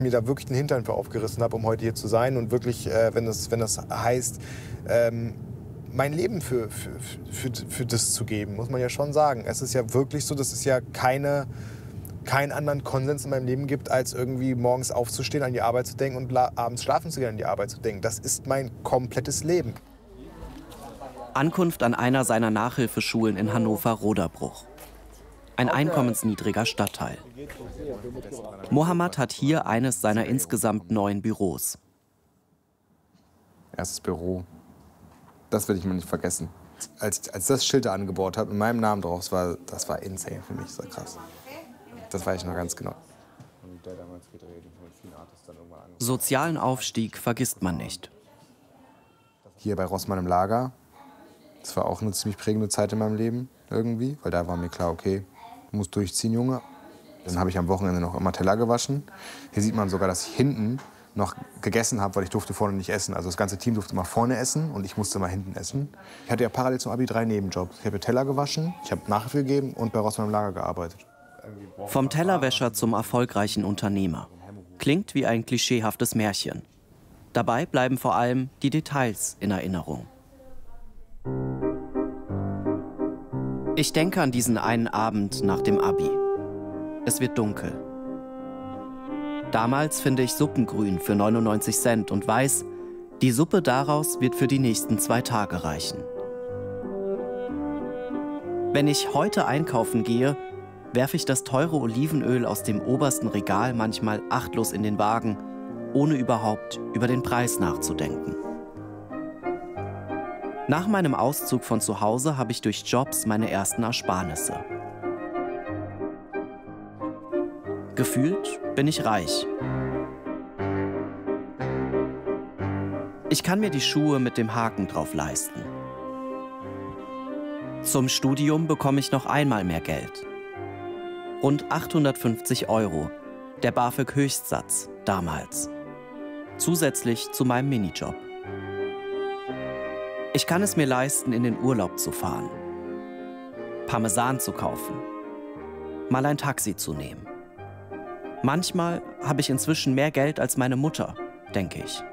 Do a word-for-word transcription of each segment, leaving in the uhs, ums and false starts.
Mir da wirklich den Hintern für aufgerissen habe, um heute hier zu sein und wirklich, äh, wenn das, wenn das heißt, ähm, mein Leben für, für, für, für das zu geben, muss man ja schon sagen. Es ist ja wirklich so, dass es ja keine, keinen anderen Konsens in meinem Leben gibt, als irgendwie morgens aufzustehen, an die Arbeit zu denken und abends schlafen zu gehen, an die Arbeit zu denken. Das ist mein komplettes Leben. Ankunft an einer seiner Nachhilfeschulen in Hannover-Roderbruch. Ein einkommensniedriger Stadtteil. Mohammed hat hier eines seiner insgesamt neun Büros. Erstes Büro. Das werde ich mir nicht vergessen. Als, als das Schild da angebaut hat, mit meinem Namen drauf, das war, das war insane für mich, das war krass. Das weiß ich noch ganz genau. Sozialen Aufstieg vergisst man nicht. Hier bei Rossmann im Lager, das war auch eine ziemlich prägende Zeit in meinem Leben irgendwie, weil da war mir klar, okay, du musst durchziehen, Junge. Dann habe ich am Wochenende noch immer Teller gewaschen. Hier sieht man sogar, dass ich hinten noch gegessen habe, weil ich durfte vorne nicht essen. Also das ganze Team durfte mal vorne essen und ich musste mal hinten essen. Ich hatte ja parallel zum Abi drei Nebenjobs. Ich habe Teller gewaschen, ich habe Nachhilfe gegeben und bei Rossmann im Lager gearbeitet. Vom Tellerwäscher zum erfolgreichen Unternehmer. Klingt wie ein klischeehaftes Märchen. Dabei bleiben vor allem die Details in Erinnerung. Ich denke an diesen einen Abend nach dem Abi. Es wird dunkel. Damals finde ich Suppengrün für neunundneunzig Cent und weiß, die Suppe daraus wird für die nächsten zwei Tage reichen. Wenn ich heute einkaufen gehe, werfe ich das teure Olivenöl aus dem obersten Regal manchmal achtlos in den Wagen, ohne überhaupt über den Preis nachzudenken. Nach meinem Auszug von zu Hause habe ich durch Jobs meine ersten Ersparnisse. Gefühlt bin ich reich. Ich kann mir die Schuhe mit dem Haken drauf leisten. Zum Studium bekomme ich noch einmal mehr Geld. Rund achthundertfünfzig Euro, der BAföG-Höchstsatz damals. Zusätzlich zu meinem Minijob. Ich kann es mir leisten, in den Urlaub zu fahren, Parmesan zu kaufen, mal ein Taxi zu nehmen. Manchmal habe ich inzwischen mehr Geld als meine Mutter, denke ich.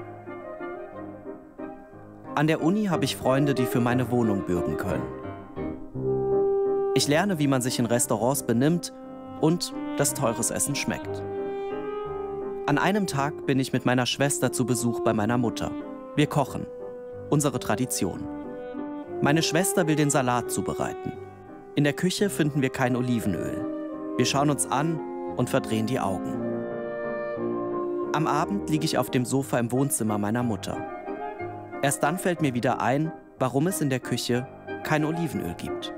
An der Uni habe ich Freunde, die für meine Wohnung bürgen können. Ich lerne, wie man sich in Restaurants benimmt und dass teures Essen schmeckt. An einem Tag bin ich mit meiner Schwester zu Besuch bei meiner Mutter. Wir kochen. Unsere Tradition. Meine Schwester will den Salat zubereiten. In der Küche finden wir kein Olivenöl. Wir schauen uns an und verdrehen die Augen. Am Abend liege ich auf dem Sofa im Wohnzimmer meiner Mutter. Erst dann fällt mir wieder ein, warum es in der Küche kein Olivenöl gibt.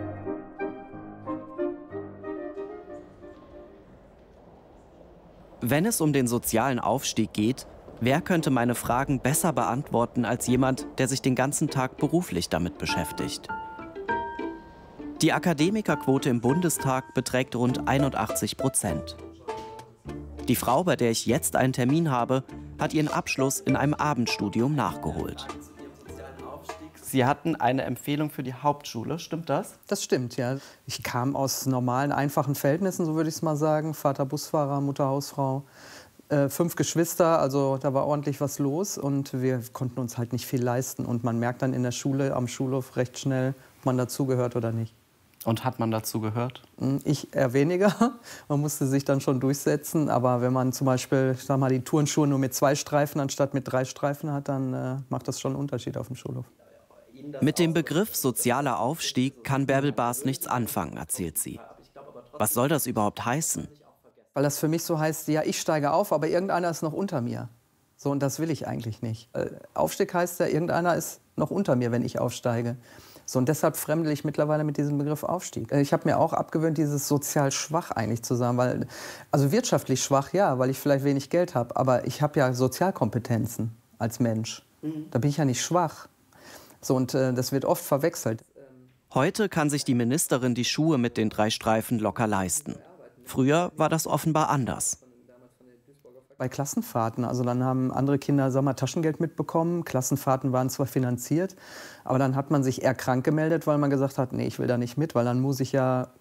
Wenn es um den sozialen Aufstieg geht, wer könnte meine Fragen besser beantworten als jemand, der sich den ganzen Tag beruflich damit beschäftigt? Die Akademikerquote im Bundestag beträgt rund einundachtzig Prozent. Die Frau, bei der ich jetzt einen Termin habe, hat ihren Abschluss in einem Abendstudium nachgeholt. Sie hatten eine Empfehlung für die Hauptschule, stimmt das? Das stimmt, ja. Ich kam aus normalen, einfachen Verhältnissen, so würde ich es mal sagen. Vater Busfahrer, Mutter Hausfrau. Äh, fünf Geschwister, also da war ordentlich was los und wir konnten uns halt nicht viel leisten. Und man merkt dann in der Schule, am Schulhof recht schnell, ob man dazugehört oder nicht. Und hat man dazu gehört? Ich eher weniger. Man musste sich dann schon durchsetzen. Aber wenn man zum Beispiel, ich sag mal, die Turnschuhe nur mit zwei Streifen anstatt mit drei Streifen hat, dann äh, macht das schon einen Unterschied auf dem Schulhof. Mit dem Begriff sozialer Aufstieg kann Bärbel Baas nichts anfangen, erzählt sie. Was soll das überhaupt heißen? Weil das für mich so heißt, ja, ich steige auf, aber irgendeiner ist noch unter mir. So, und das will ich eigentlich nicht. Aufstieg heißt ja, irgendeiner ist noch unter mir, wenn ich aufsteige. So, und deshalb fremdle ich mittlerweile mit diesem Begriff Aufstieg. Ich habe mir auch abgewöhnt, dieses sozial schwach eigentlich zu sagen. Weil, also wirtschaftlich schwach, ja, weil ich vielleicht wenig Geld habe. Aber ich habe ja Sozialkompetenzen als Mensch. Mhm. Da bin ich ja nicht schwach. So, und äh, das wird oft verwechselt. Heute kann sich die Ministerin die Schuhe mit den drei Streifen locker leisten. Früher war das offenbar anders. Bei Klassenfahrten, also dann haben andere Kinder, sag mal, Taschengeld mitbekommen. Klassenfahrten waren zwar finanziert, aber dann hat man sich eher krank gemeldet, weil man gesagt hat, nee, ich will da nicht mit, weil dann muss ich ja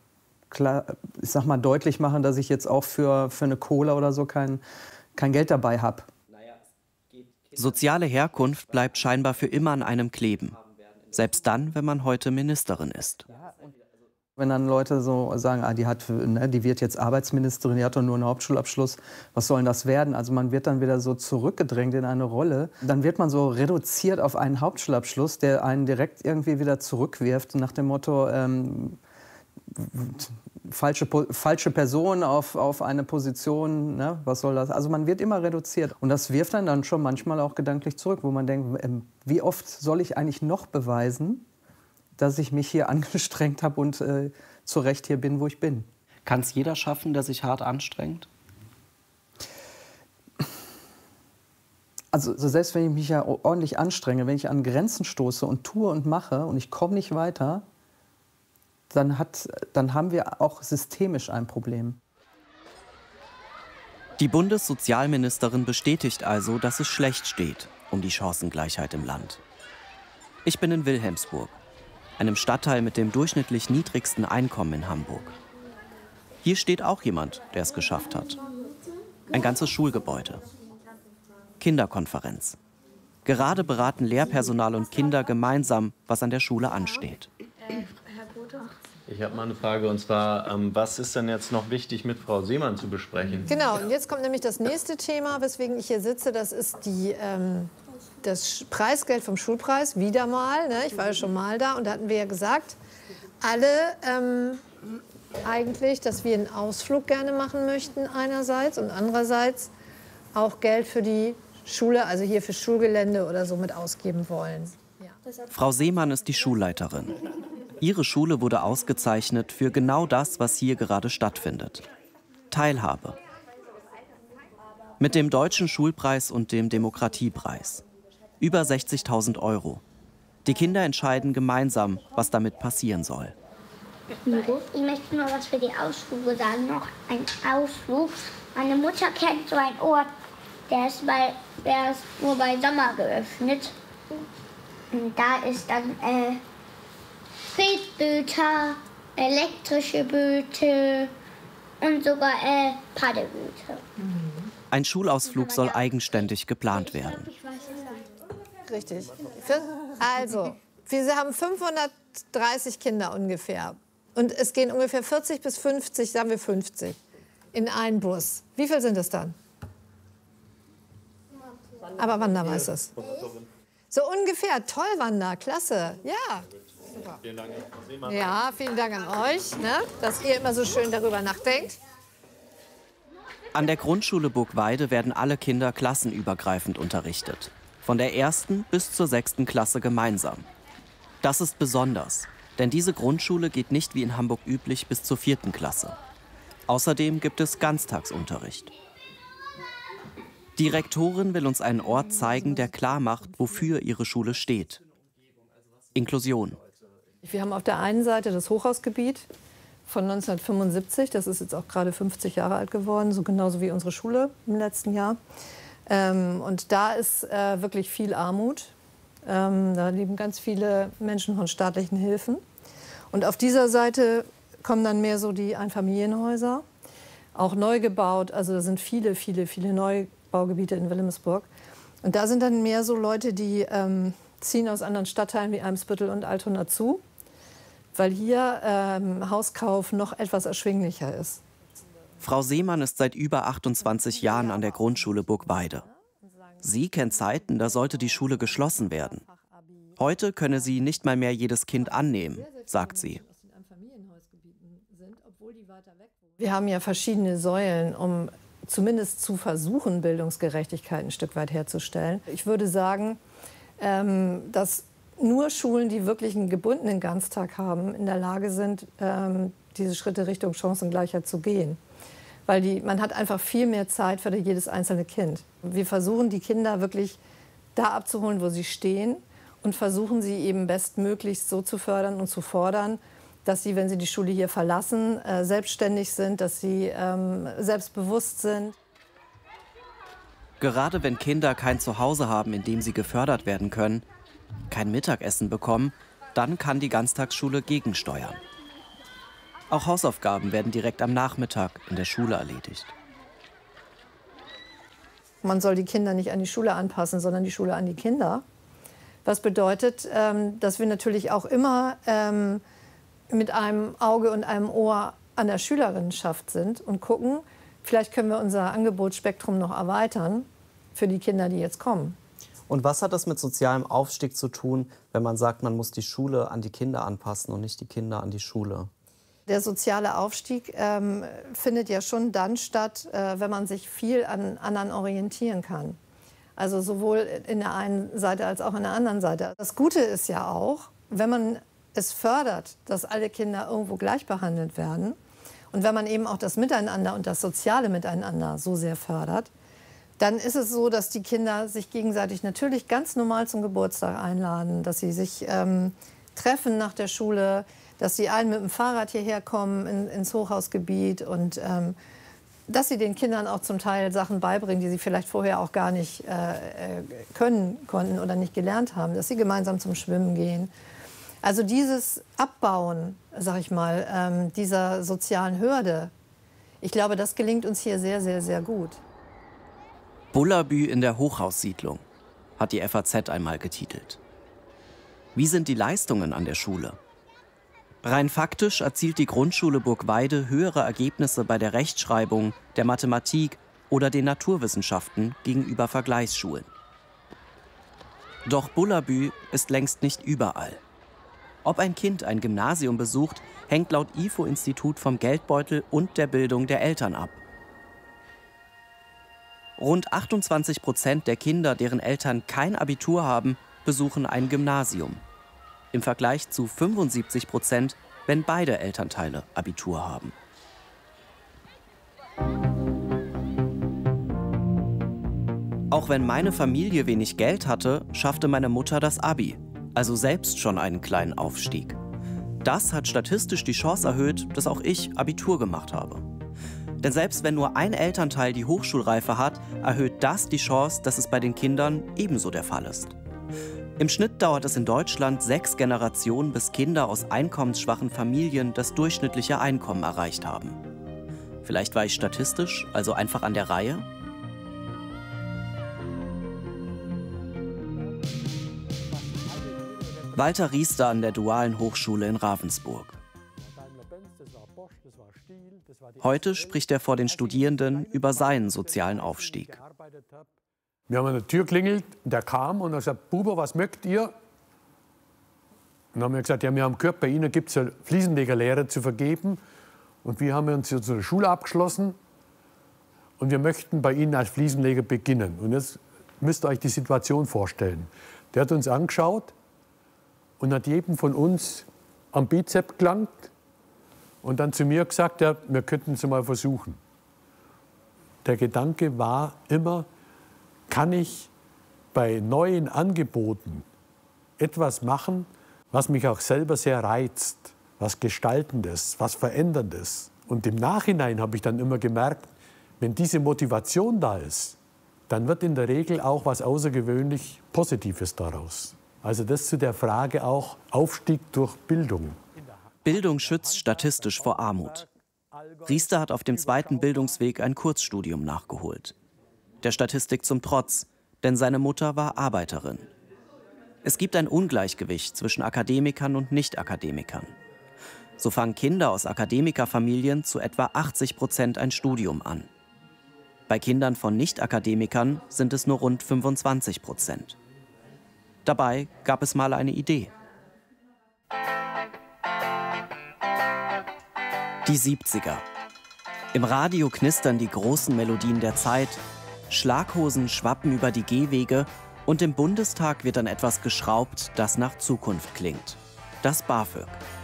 klar, ich sag mal, deutlich machen, dass ich jetzt auch für, für eine Cola oder so kein, kein Geld dabei habe. Soziale Herkunft bleibt scheinbar für immer an einem kleben. Selbst dann, wenn man heute Ministerin ist. Wenn dann Leute so sagen, ah, die, hat, ne, die wird jetzt Arbeitsministerin, die hat doch nur einen Hauptschulabschluss, was soll denn das werden? Also man wird dann wieder so zurückgedrängt in eine Rolle. Dann wird man so reduziert auf einen Hauptschulabschluss, der einen direkt irgendwie wieder zurückwirft nach dem Motto, ähm, falsche, falsche Person auf, auf eine Position, ne? Was soll das? Also man wird immer reduziert. Und das wirft einen dann schon manchmal auch gedanklich zurück, wo man denkt, ähm, wie oft soll ich eigentlich noch beweisen, dass ich mich hier angestrengt habe und äh, zu Recht hier bin, wo ich bin. Kann es jeder schaffen, der sich hart anstrengt? Also selbst wenn ich mich ja ordentlich anstrenge, wenn ich an Grenzen stoße und tue und mache und ich komme nicht weiter, dann, hat, dann haben wir auch systemisch ein Problem. Die Bundessozialministerin bestätigt also, dass es schlecht steht um die Chancengleichheit im Land. Ich bin in Wilhelmsburg, einem Stadtteil mit dem durchschnittlich niedrigsten Einkommen in Hamburg. Hier steht auch jemand, der es geschafft hat. Ein ganzes Schulgebäude. Kinderkonferenz. Gerade beraten Lehrpersonal und Kinder gemeinsam, was an der Schule ansteht. Ich habe mal eine Frage, und zwar, ähm, was ist denn jetzt noch wichtig mit Frau Seemann zu besprechen? Genau, und jetzt kommt nämlich das nächste Thema, weswegen ich hier sitze. Das ist die, ähm, das Preisgeld vom Schulpreis, wieder mal. Ne? Ich war ja schon mal da und da hatten wir ja gesagt, alle ähm, eigentlich, dass wir einen Ausflug gerne machen möchten einerseits und andererseits auch Geld für die Schule, also hier für Schulgelände oder so mit ausgeben wollen. Ja. Frau Seemann ist die Schulleiterin. Ihre Schule wurde ausgezeichnet für genau das, was hier gerade stattfindet. Teilhabe. Mit dem Deutschen Schulpreis und dem Demokratiepreis. Über sechzigtausend Euro. Die Kinder entscheiden gemeinsam, was damit passieren soll. Ich möchte nur was für die Ausflüge sagen. Noch ein Ausflug. Meine Mutter kennt so einen Ort, der ist, bei, der ist nur bei Sommer geöffnet. Und da ist dann äh, Tretböter, elektrische Böte und sogar äh, Paddelböte. Ein Schulausflug soll eigenständig geplant werden. Richtig. Also, wir haben fünfhundertdreißig Kinder ungefähr. Und es gehen ungefähr vierzig bis fünfzig, sagen wir fünfzig, in einen Bus. Wie viel sind es dann? Aber Wanda weiß es. So ungefähr. Toll, Wanda. Klasse. Ja. Super. Vielen Dank, Frau Seemann. Ja, vielen Dank an euch, ne, dass ihr immer so schön darüber nachdenkt. An der Grundschule Burgweide werden alle Kinder klassenübergreifend unterrichtet. Von der ersten bis zur sechsten Klasse gemeinsam. Das ist besonders, denn diese Grundschule geht nicht wie in Hamburg üblich bis zur vierten Klasse. Außerdem gibt es Ganztagsunterricht. Die Rektorin will uns einen Ort zeigen, der klar macht, wofür ihre Schule steht. Inklusion. Wir haben auf der einen Seite das Hochhausgebiet von neunzehnhundertfünfundsiebzig. Das ist jetzt auch gerade fünfzig Jahre alt geworden, so genauso wie unsere Schule im letzten Jahr. Ähm, und da ist äh, wirklich viel Armut. Ähm, da leben ganz viele Menschen von staatlichen Hilfen. Und auf dieser Seite kommen dann mehr so die Einfamilienhäuser, auch neu gebaut. Also da sind viele, viele, viele Neubaugebiete in Wilhelmsburg. Und da sind dann mehr so Leute, die ähm, ziehen aus anderen Stadtteilen wie Eimsbüttel und Altona zu, weil hier ähm, Hauskauf noch etwas erschwinglicher ist. Frau Seemann ist seit über achtundzwanzig Jahren an der Grundschule Burgweide. Sie kennt Zeiten, da sollte die Schule geschlossen werden. Heute könne sie nicht mal mehr jedes Kind annehmen, sagt sie. Wir haben ja verschiedene Säulen, um zumindest zu versuchen, Bildungsgerechtigkeit ein Stück weit herzustellen. Ich würde sagen, ähm, dass nur Schulen, die wirklich einen gebundenen Ganztag haben, in der Lage sind, ähm, diese Schritte Richtung Chancengleichheit zu gehen. Weil die, man hat einfach viel mehr Zeit für jedes einzelne Kind. Wir versuchen, die Kinder wirklich da abzuholen, wo sie stehen und versuchen, sie eben bestmöglichst so zu fördern und zu fordern, dass sie, wenn sie die Schule hier verlassen, äh, selbstständig sind, dass sie ähm, selbstbewusst sind. Gerade wenn Kinder kein Zuhause haben, in dem sie gefördert werden können, kein Mittagessen bekommen, dann kann die Ganztagsschule gegensteuern. Auch Hausaufgaben werden direkt am Nachmittag in der Schule erledigt. Man soll die Kinder nicht an die Schule anpassen, sondern die Schule an die Kinder. Was bedeutet, ähm, dass wir natürlich auch immer ähm, mit einem Auge und einem Ohr an der Schülerinnenschaft sind und gucken, vielleicht können wir unser Angebotsspektrum noch erweitern für die Kinder, die jetzt kommen. Und was hat das mit sozialem Aufstieg zu tun, wenn man sagt, man muss die Schule an die Kinder anpassen und nicht die Kinder an die Schule? Der soziale Aufstieg ähm, findet ja schon dann statt, äh, wenn man sich viel an anderen orientieren kann. Also sowohl in der einen Seite als auch in der anderen Seite. Das Gute ist ja auch, wenn man es fördert, dass alle Kinder irgendwo gleich behandelt werden und wenn man eben auch das Miteinander und das soziale Miteinander so sehr fördert, dann ist es so, dass die Kinder sich gegenseitig natürlich ganz normal zum Geburtstag einladen, dass sie sich ähm, treffen nach der Schule, dass sie allen mit dem Fahrrad hierher kommen in, ins Hochhausgebiet und ähm, dass sie den Kindern auch zum Teil Sachen beibringen, die sie vielleicht vorher auch gar nicht äh, können konnten oder nicht gelernt haben, dass sie gemeinsam zum Schwimmen gehen. Also dieses Abbauen, sag ich mal, ähm, dieser sozialen Hürde, ich glaube, das gelingt uns hier sehr, sehr, sehr gut. Bullabü in der Hochhaussiedlung, hat die F A Z einmal getitelt. Wie sind die Leistungen an der Schule? Rein faktisch erzielt die Grundschule Burgweide höhere Ergebnisse bei der Rechtschreibung, der Mathematik oder den Naturwissenschaften gegenüber Vergleichsschulen. Doch Bullabü ist längst nicht überall. Ob ein Kind ein Gymnasium besucht, hängt laut I F O-Institut vom Geldbeutel und der Bildung der Eltern ab. Rund achtundzwanzig Prozent der Kinder, deren Eltern kein Abitur haben, besuchen ein Gymnasium. Im Vergleich zu fünfundsiebzig Prozent, wenn beide Elternteile Abitur haben. Auch wenn meine Familie wenig Geld hatte, schaffte meine Mutter das Abi, also selbst schon einen kleinen Aufstieg. Das hat statistisch die Chance erhöht, dass auch ich Abitur gemacht habe. Denn selbst wenn nur ein Elternteil die Hochschulreife hat, erhöht das die Chance, dass es bei den Kindern ebenso der Fall ist. Im Schnitt dauert es in Deutschland sechs Generationen, bis Kinder aus einkommensschwachen Familien das durchschnittliche Einkommen erreicht haben. Vielleicht war ich statistisch, also einfach an der Reihe? Walter Riester an der Dualen Hochschule in Ravensburg. Heute spricht er vor den Studierenden über seinen sozialen Aufstieg. Wir haben an der Tür geklingelt, der kam und er sagt, Buber, was mögt ihr? Und dann haben wir gesagt, ja, wir haben gehört, bei Ihnen gibt es eine Fliesenlegerlehre zu vergeben. Und wir haben uns zu der Schule abgeschlossen und wir möchten bei Ihnen als Fliesenleger beginnen. Und jetzt müsst ihr euch die Situation vorstellen. Der hat uns angeschaut und hat jedem von uns am Bizeps gelangt und dann zu mir gesagt, ja, wir könnten es mal versuchen. Der Gedanke war immer, kann ich bei neuen Angeboten etwas machen, was mich auch selber sehr reizt, was Gestaltendes, was Veränderndes. Und im Nachhinein habe ich dann immer gemerkt, wenn diese Motivation da ist, dann wird in der Regel auch was außergewöhnlich Positives daraus. Also das zu der Frage auch Aufstieg durch Bildung. Bildung schützt statistisch vor Armut. Riester hat auf dem zweiten Bildungsweg ein Kurzstudium nachgeholt. Der Statistik zum Trotz, denn seine Mutter war Arbeiterin. Es gibt ein Ungleichgewicht zwischen Akademikern und Nicht-Akademikern. So fangen Kinder aus Akademikerfamilien zu etwa achtzig Prozent ein Studium an. Bei Kindern von Nicht-Akademikern sind es nur rund fünfundzwanzig Prozent. Dabei gab es mal eine Idee. Die siebziger. Im Radio knistern die großen Melodien der Zeit, Schlaghosen schwappen über die Gehwege und im Bundestag wird an etwas geschraubt, das nach Zukunft klingt. Das BAföG.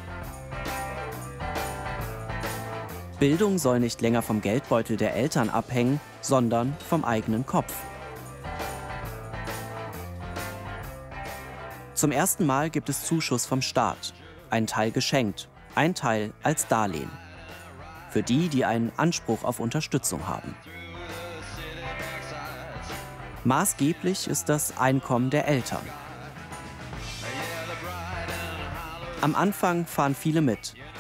Bildung soll nicht länger vom Geldbeutel der Eltern abhängen, sondern vom eigenen Kopf. Zum ersten Mal gibt es Zuschuss vom Staat. Ein Teil geschenkt, ein Teil als Darlehen. Für die, die einen Anspruch auf Unterstützung haben. Maßgeblich ist das Einkommen der Eltern. Am Anfang fahren viele mit,